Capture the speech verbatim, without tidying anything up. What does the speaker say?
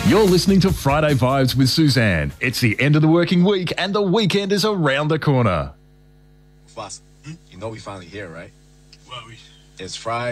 You're listening to Friday Vibes with Suzanne. It's the end of the working week and the weekend is around the corner. Boss, you know we finally here, right? Well, we... It's Friday.